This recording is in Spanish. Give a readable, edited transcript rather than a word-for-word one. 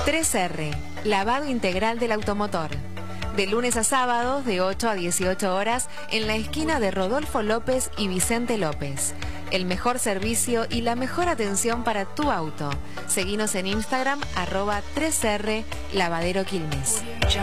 3R, lavado integral del automotor. De lunes a sábados, de 8 a 18 horas, en la esquina de Rodolfo López y Vicente López. El mejor servicio y la mejor atención para tu auto. Seguinos en Instagram, @3R Lavadero Quilmes.